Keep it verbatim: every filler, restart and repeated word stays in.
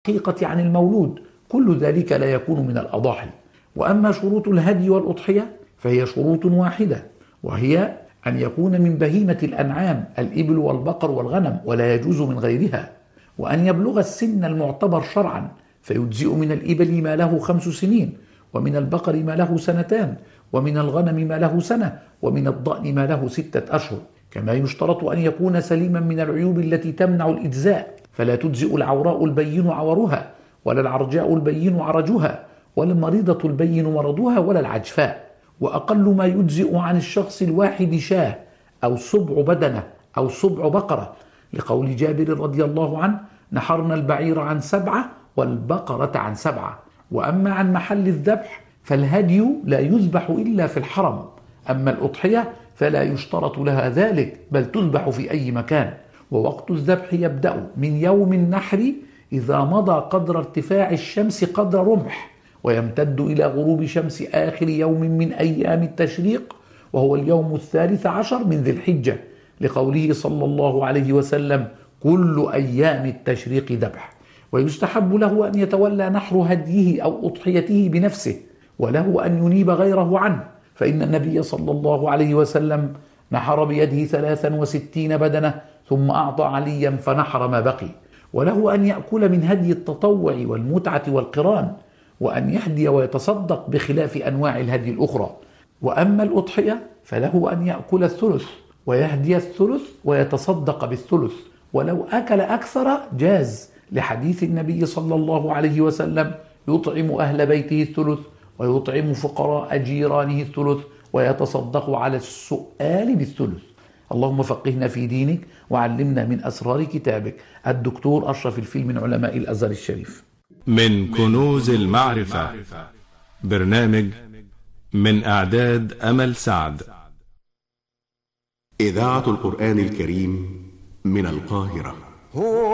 الحقيقة عن المولود، كل ذلك لا يكون من الأضاحي. وأما شروط الهدي والأضحية فهي شروط واحدة، وهي أن يكون من بهيمة الأنعام الإبل والبقر والغنم، ولا يجوز من غيرها، وأن يبلغ السن المعتبر شرعا، فيجزئ من الإبل ما له خمس سنين، ومن البقر ما له سنتان، ومن الغنم ما له سنة، ومن الضأن ما له ستة أشهر. كما يشترط أن يكون سليما من العيوب التي تمنع الإجزاء، فلا تجزئ العوراء البين عورها، ولا العرجاء البين عرجها، ولا المريضة البين مرضها، ولا العجفاء. وأقل ما يجزئ عن الشخص الواحد شاه أو سبع بدنة أو سبع بقرة، لقول جابر رضي الله عنه: نحرنا البعير عن سبعة والبقرة عن سبعة. وأما عن محل الذبح فالهدي لا يذبح إلا في الحرم، أما الأضحية فلا يشترط لها ذلك، بل تذبح في أي مكان. ووقت الذبح يبدأ من يوم النحر إذا مضى قدر ارتفاع الشمس قدر رمح، ويمتد إلى غروب شمس آخر يوم من أيام التشريق، وهو اليوم الثالث عشر من ذي الحجة، لقوله صلى الله عليه وسلم: كل أيام التشريق ذبح. ويستحب له أن يتولى نحر هديه أو أضحيته بنفسه، وله أن ينيب غيره عنه، فإن النبي صلى الله عليه وسلم نحر بيده ثلاثا وستين بدنة ثم أعطى عليا فنحر ما بقي. وله أن يأكل من هدي التطوع والمتعة والقران، وأن يهدي ويتصدق بخلاف أنواع الهدي الأخرى. وأما الأضحية فله أن يأكل الثلث ويهدي الثلث ويتصدق بالثلث، ولو أكل أكثر جاز، لحديث النبي صلى الله عليه وسلم: يطعم أهل بيته الثلث ويطعم فقراء جيرانه الثلث ويتصدق على السؤال بالثلث. اللهم فقهنا في دينك وعلمنا من أسرار كتابك. الدكتور أشرف الفيل من علماء الأزهر الشريف. من كنوز المعرفة، برنامج من إعداد أمل سعد. إذاعة القرآن الكريم من القاهرة.